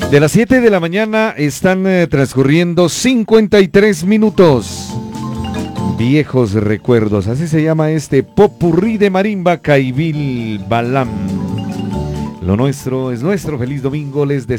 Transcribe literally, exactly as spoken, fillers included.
De las siete de la mañana están eh, transcurriendo cincuenta y tres minutos. Viejos recuerdos, así se llama este popurrí de marimba Caibil Balam. Lo nuestro es nuestro. Feliz domingo les deseo.